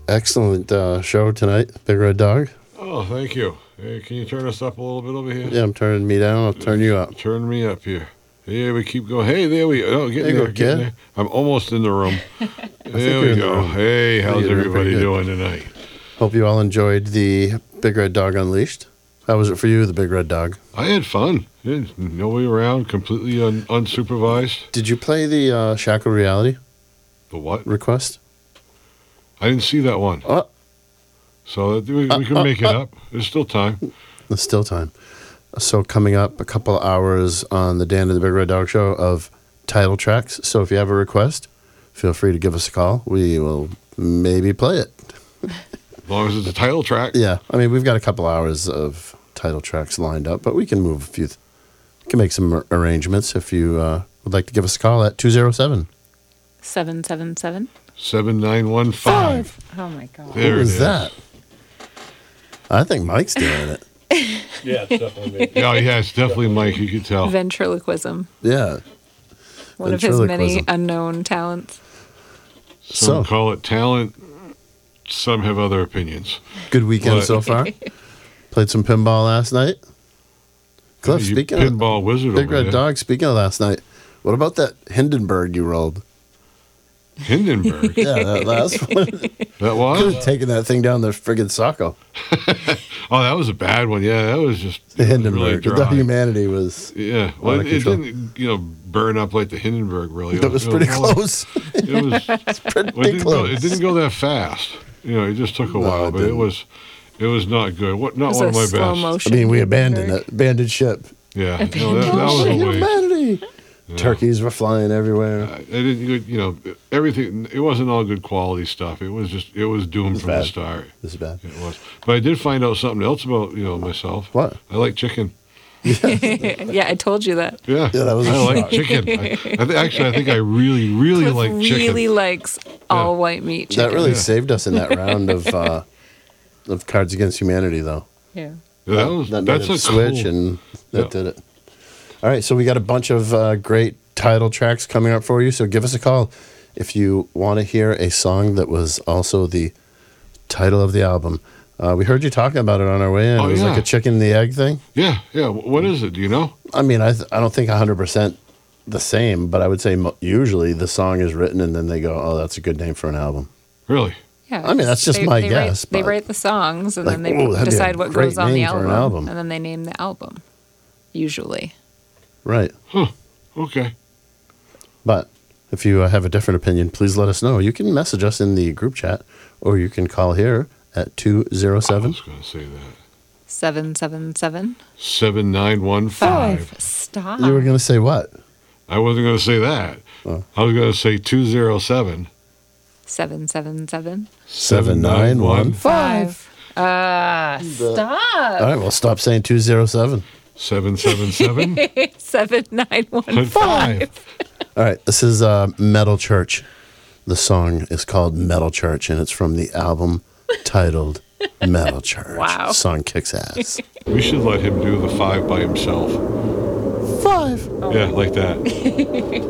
Excellent show tonight, Big Red Dog. Oh, thank you. Hey, can you turn us up a little bit over here? Yeah, I'm turning me down. I'll turn you up. Turn me up here. Yeah, we keep going. Hey, there we go. Getting there, getting there. I'm almost in the room. There we go. Hey, how's everybody doing tonight? Hope you all enjoyed the Big Red Dog Unleashed. How was it for you, the Big Red Dog? I had fun. Nobody around, completely unsupervised. Did you play the Shackle Reality The what? request? I didn't see that one. So we can make it up. There's still time. There's still time. So coming up a couple hours on the Dan and the Big Red Dog Show of title tracks. So if you have a request, feel free to give us a call. We will maybe play it. As long as it's a title track. Yeah. I mean, we've got a couple hours of title tracks lined up, but we can move a few. We can make some arrangements if you would like to give us a call at 207 777 7915. Oh my God. There Who it is is. that? I think Mike's doing it. Yeah, it's definitely me. Oh, yeah, it's definitely Mike. You can tell. Ventriloquism. Yeah. One of his many Ventriloquism. unknown talents. Some So- call it talent. Some have other opinions. Good weekend What? so far. Played some pinball last night. Cliff, You speaking of pinball wizard Big over Red there. Dog, speaking of last night, what about that Hindenburg you rolled? Hindenburg. Yeah, that last one. That Could was? have taken that thing down the friggin' Socko. Oh, that was a bad one. Yeah, that was just The it was Hindenburg. really The dry. humanity was. Yeah, well, Out of it control. didn't, burn up like the Hindenburg. Really, That was pretty close. It was. Pretty Well, close. it didn't go that fast. It just took a while, it but it didn't. was not good. Not It was one a of my slow best. I motion. mean, we abandoned Hindenburg. it. Abandoned ship. Yeah, no, that was a waste. Humanity. Turkeys were flying everywhere. I didn't, everything. It wasn't all good quality stuff. It was doomed from the bad. start. This is bad. It was. But I did find out something else about myself. What? I like chicken. Yeah, I told you that. Yeah, Yeah, that was a I like shock. chicken. I think I really, really Cliff like chicken. really likes all white meat chicken. That really Yeah. saved us in that round of Cards Against Humanity, though. Yeah. Yeah, that's a switch, cool, and that Yeah. did it. All right, so we got a bunch of great title tracks coming up for you. So give us a call if you want to hear a song that was also the title of the album. We heard you talking about it on our way in. Oh, It was yeah. like a chicken and the egg thing. Yeah. What is it? Do you know? I mean, I don't think 100% the same, but I would say usually the song is written and then they go, "Oh, that's a good name for an album." Really? Yeah. I mean, that's just my guess, They but- wait the songs and Like, then they "Oh, that'd be a decide what great goes on the name for an album, album." and then they name the album. Usually. Right. Okay. But if you have a different opinion, please let us know. You can message us in the group chat, or you can call here at I 207. was going to say that. 777 7915. Stop. You were going to say what? I wasn't going to say that. Oh. I was going to say 207 777 7915. 5. Stop. All right, well, stop saying 207. 777 7915. 5. All right, this is Metal Church. The song is called Metal Church, and it's from the album titled Metal Church. Wow. Song kicks ass. We should let him do the 5 by himself. 5. Yeah, like that.